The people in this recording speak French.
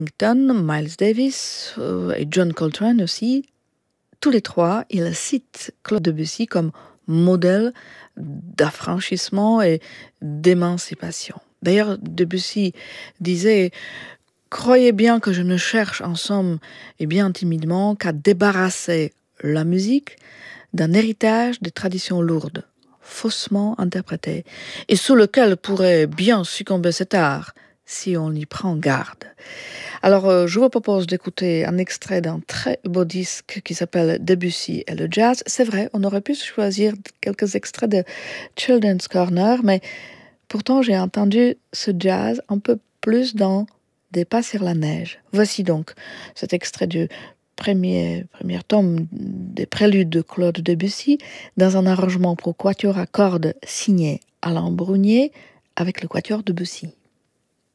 Miles Davis et John Coltrane aussi, tous les trois, ils citent Claude Debussy comme modèle d'affranchissement et d'émancipation. D'ailleurs, Debussy disait: croyez bien que je ne cherche en somme et bien timidement qu'à débarrasser la musique d'un héritage des traditions lourdes, faussement interprétées, et sous lequel pourrait bien succomber cet art si on y prend garde. Alors, je vous propose d'écouter un extrait d'un très beau disque qui s'appelle Debussy et le jazz. C'est vrai, on aurait pu choisir quelques extraits de Children's Corner, mais pourtant j'ai entendu ce jazz un peu plus dans Des pas sur la neige. Voici donc cet extrait du premier tome des préludes de Claude Debussy dans un arrangement pour quatuor à cordes signé Alain Brunier avec le quatuor Debussy.